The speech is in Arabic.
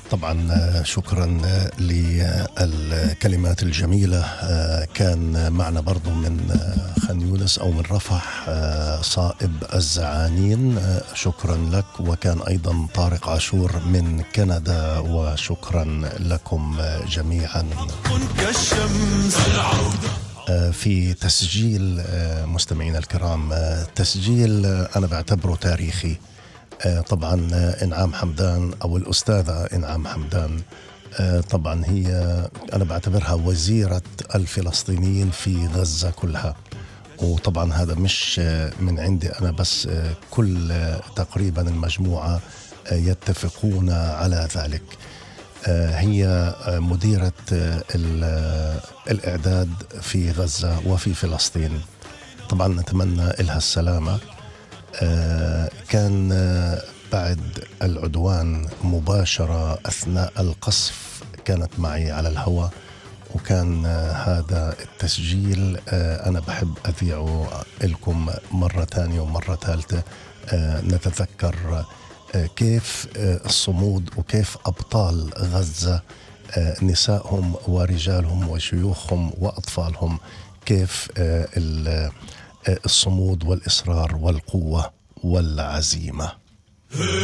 طبعا شكرا للكلمات الجميلة. كان معنا برضو من خان يونس أو من رفح صائب الزعانين، شكرا لك. وكان أيضا طارق عاشور من كندا، وشكرا لكم جميعا. في تسجيل مستمعينا الكرام، تسجيل أنا بعتبره تاريخي. طبعا إنعام حمدان أو الأستاذة إنعام حمدان، طبعا هي أنا بعتبرها وزيرة الفلسطينيين في غزة كلها. وطبعا هذا مش من عندي أنا بس، كل تقريبا المجموعة يتفقون على ذلك. هي مديرة الإعداد في غزة وفي فلسطين، طبعا نتمنى لها السلامة. كان بعد العدوان مباشرة أثناء القصف كانت معي على الهواء، وكان هذا التسجيل أنا بحب أذيعه لكم مرة ثانية ومرة ثالثة. نتذكر كيف الصمود وكيف أبطال غزة، نسائهم ورجالهم وشيوخهم وأطفالهم، كيف الصمود والإصرار والقوة والعزيمة.